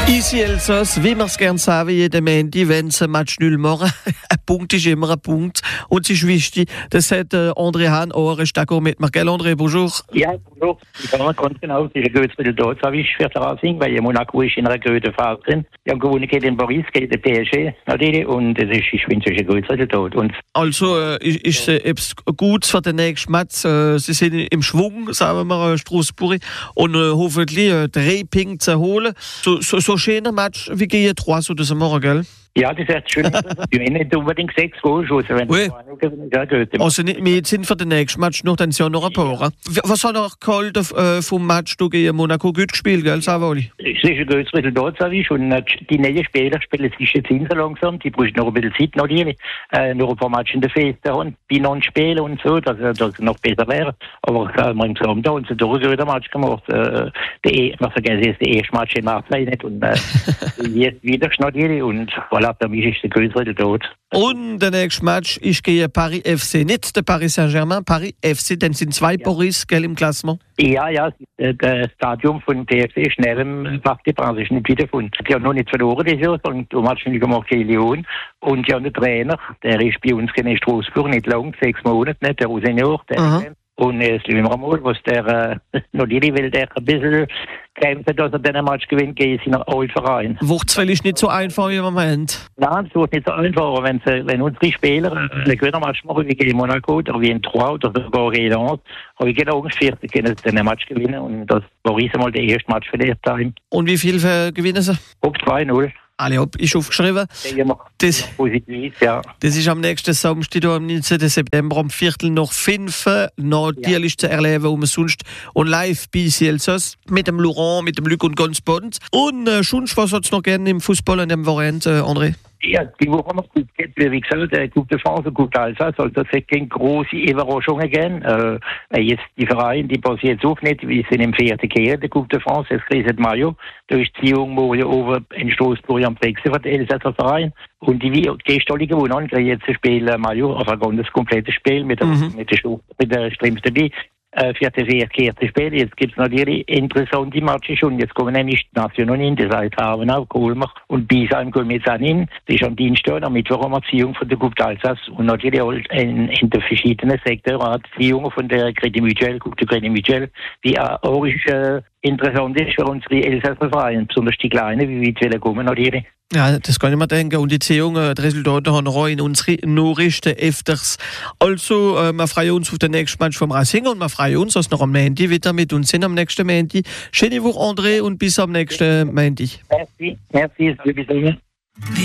Easy Elsass, wie wir es gerne sagen, jeden Montag, wenn es ein Match null machen. Ein Punkt ist immer ein Punkt. Und es ist wichtig, das hat André Hahn auch d'accord mit mir. Gell, André, bonjour. Ja, bonjour. Ich kann ganz genau, es ist ein gutes Resultat, habe ich für Racing, weil Monaco ist in einer guten Phase drin. Die haben gewonnen gegen Paris, gegen den PSG, natürlich, und es ist, ich finde, es ist ein gutes Resultat. Und also, ist es gut für den nächsten Match. Sie sind im Schwung, sagen wir, Straßburg, und hoffentlich 3 Punkte zu holen. So schöner Match wie gegen 3 so das morgen, gell? Ja, das ist schön. Ich will nicht unbedingt 6 Goal schießen, wenn oui. Das gut. Also nicht, wir sind für den nächsten Match noch, dann sind ja noch ein paar. Ja. Was hat er geholt vom Match gegen Monaco? Gut gespielt, gell, Savoli? Es ist ein gutes Resultat, sage ich. Und die neuen Spieler spielen sich jetzt hin so langsam. Die brauchen noch ein bisschen Zeit, natürlich. Noch ein paar Matches in der Feste haben, bei non-Spielen und so, dass es noch besser wäre. Aber wir haben da uns einen guten Match gemacht. Was vergessen ist, der erste Match in Marseille nicht. Und jetzt wieder natürlich. Und voilà, für mich ist es ein gutes Resultat. Und der nächste Match ist gegen Paris FC, nicht der Paris Saint-Germain, Paris FC, dann sind 2 Paris, gell, im Klassement? Ja, das Stadion von PFC ist neben dem Parc des Princes, ist nicht wiedergefunden. Die haben noch nicht verloren dieses Jahr, sondern du hast schon gemacht gegen Lyon. Und die haben einen Trainer, der ist bei uns in Straßburg nicht lang, 6 Monate, nicht, der Rousenior, der und es schauen wir mal, was der natürlich will, der ein bisschen kämpfen, dass er den Match gewinnt gegen seinen alten Verein. Wurzwell ist nicht so einfach im Moment. Nein, es wird nicht so einfach. Wenn unsere Spieler einen guten Match machen, wie gegen Monaco oder wie in Troyes oder sogar gegen Lens, habe ich genau Angst, sie können den Match gewinnen und das Paris einmal der erste Match verliert haben. Und wie viel gewinnen sie? Ob 2-0. Alle ist aufgeschrieben. Das ist am nächsten Samstag, am 19. September, um 4:05. Natürlich zu erleben, umsonst und live bei Elsass mit dem Laurent, mit dem Luc und ganz Bond. Und sonst, was hat es noch gerne im Fußball an dem Wochenende, André? Ja, die Woche noch gut geht, wie gesagt, der Coupe de France und Coupe d'Alsace, also das hat keine große Überraschungen gegeben. Jetzt die Vereine, die passiert auch nicht, wir sind im 4. Kehr der Coupe de France, jetzt kriegt Mayo, da ist die Jungen morgen oben in Straßburg am Brexit von der Elsässer Verein. Und die Stollige gewonnen, kriegen jetzt ein Spiel Mayo, also ein ganz komplettes Spiel mit der Streams dabei. Für das erste Spiel. Jetzt gibt es natürlich interessante Matches und jetzt kommen nämlich die Nationen hin, das heißt Habenau, Colmar und Biesheim kommen jetzt auch hin. Das ist am Dienstag, am Mittwoch eine Beziehung von der Coupe d'Alsace und natürlich auch in den verschiedenen Sektoren die Beziehungen von der Crédit Mutuel, Coupe de Crédit Mutuel, die auch interessant ist für unsere Elsässer Vereine, besonders die Kleinen, wie wir kommen natürlich. Ja, das kann ich mir denken. Und die Beziehungen, die Resultate haben wir auch in unsere Nachrichten öfters. Also, wir freuen uns auf den nächsten Match vom Racing und wir freuen uns, dass noch am Montag wieder mit uns sind, am nächsten Montag. Schöne Woche, André, und bis am nächsten Montag. Merci, bis dann.